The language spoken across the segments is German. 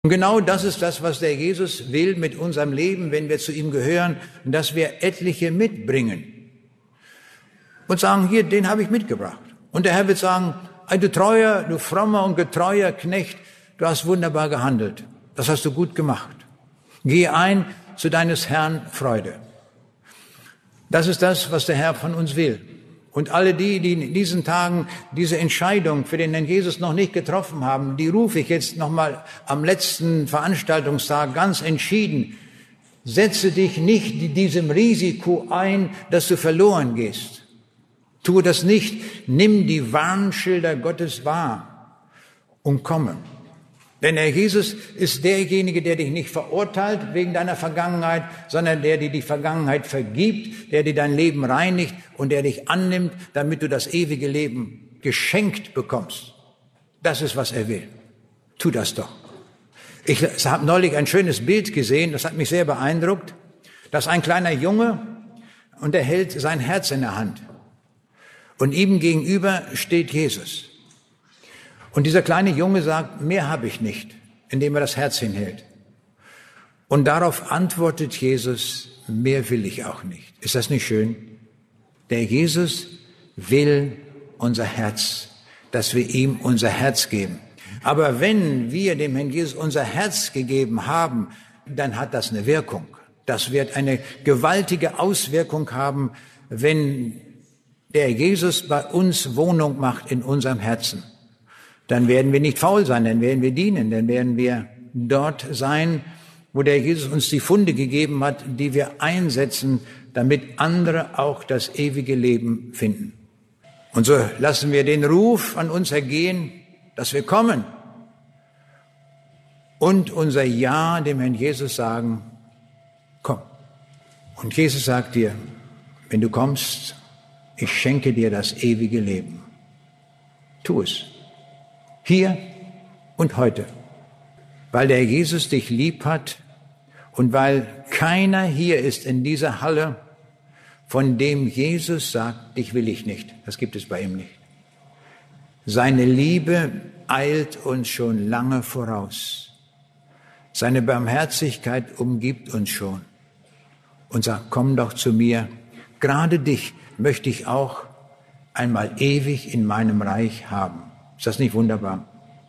Und genau das ist das, was der Jesus will mit unserem Leben, wenn wir zu ihm gehören, dass wir etliche mitbringen und sagen, hier, den habe ich mitgebracht. Und der Herr wird sagen, du treuer, du frommer und getreuer Knecht, du hast wunderbar gehandelt. Das hast du gut gemacht. Gehe ein zu deines Herrn Freude. Das ist das, was der Herr von uns will. Und alle die in diesen Tagen diese Entscheidung für den Herrn Jesus noch nicht getroffen haben, die rufe ich jetzt nochmal am letzten Veranstaltungstag ganz entschieden. Setze dich nicht diesem Risiko ein, dass du verloren gehst. Tue das nicht. Nimm die Warnschilder Gottes wahr und komme. Denn der Jesus ist derjenige, der dich nicht verurteilt wegen deiner Vergangenheit, sondern der dir die Vergangenheit vergibt, der dir dein Leben reinigt und der dich annimmt, damit du das ewige Leben geschenkt bekommst. Das ist, was er will. Tu das doch. Ich habe neulich ein schönes Bild gesehen, das hat mich sehr beeindruckt. Das ist ein kleiner Junge und er hält sein Herz in der Hand. Und ihm gegenüber steht Jesus. Und dieser kleine Junge sagt, mehr habe ich nicht, indem er das Herz hinhält. Und darauf antwortet Jesus, mehr will ich auch nicht. Ist das nicht schön? Der Jesus will unser Herz, dass wir ihm unser Herz geben. Aber wenn wir dem Herrn Jesus unser Herz gegeben haben, dann hat das eine Wirkung. Das wird eine gewaltige Auswirkung haben, wenn der Jesus bei uns Wohnung macht in unserem Herzen. Dann werden wir nicht faul sein, dann werden wir dienen, dann werden wir dort sein, wo der Jesus uns die Funde gegeben hat, die wir einsetzen, damit andere auch das ewige Leben finden. Und so lassen wir den Ruf an uns ergehen, dass wir kommen und unser Ja dem Herrn Jesus sagen, komm. Und Jesus sagt dir, wenn du kommst, ich schenke dir das ewige Leben. Tu es. Hier und heute, weil der Jesus dich lieb hat und weil keiner hier ist in dieser Halle, von dem Jesus sagt, dich will ich nicht. Das gibt es bei ihm nicht. Seine Liebe eilt uns schon lange voraus. Seine Barmherzigkeit umgibt uns schon und sagt, komm doch zu mir. Gerade dich möchte ich auch einmal ewig in meinem Reich haben. Ist das nicht wunderbar?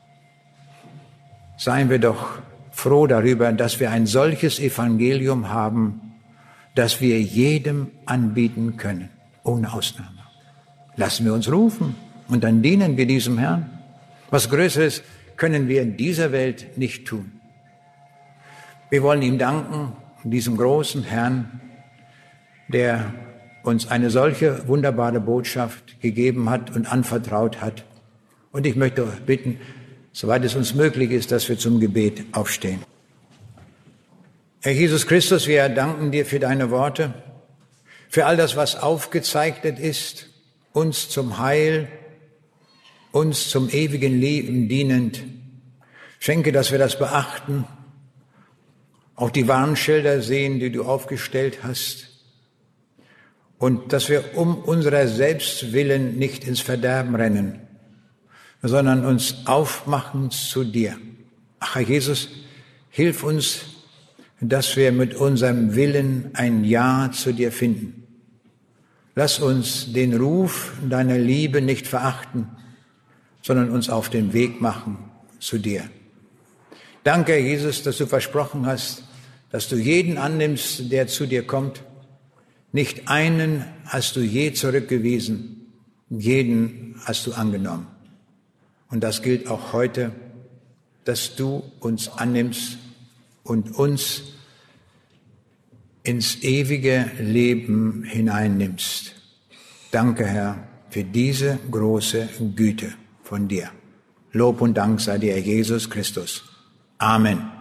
Seien wir doch froh darüber, dass wir ein solches Evangelium haben, das wir jedem anbieten können, ohne Ausnahme. Lassen wir uns rufen und dann dienen wir diesem Herrn. Was Größeres können wir in dieser Welt nicht tun. Wir wollen ihm danken, diesem großen Herrn, der uns eine solche wunderbare Botschaft gegeben hat und anvertraut hat. Und ich möchte bitten, soweit es uns möglich ist, dass wir zum Gebet aufstehen. Herr Jesus Christus, wir danken dir für deine Worte, für all das, was aufgezeichnet ist, uns zum Heil, uns zum ewigen Leben dienend. Schenke, dass wir das beachten, auch die Warnschilder sehen, die du aufgestellt hast, und dass wir um unserer selbst willen nicht ins Verderben rennen, sondern uns aufmachen zu dir. Ach, Herr Jesus, hilf uns, dass wir mit unserem Willen ein Ja zu dir finden. Lass uns den Ruf deiner Liebe nicht verachten, sondern uns auf den Weg machen zu dir. Danke, Herr Jesus, dass du versprochen hast, dass du jeden annimmst, der zu dir kommt. Nicht einen hast du je zurückgewiesen, jeden hast du angenommen. Und das gilt auch heute, dass du uns annimmst und uns ins ewige Leben hineinnimmst. Danke, Herr, für diese große Güte von dir. Lob und Dank sei dir, Jesus Christus. Amen.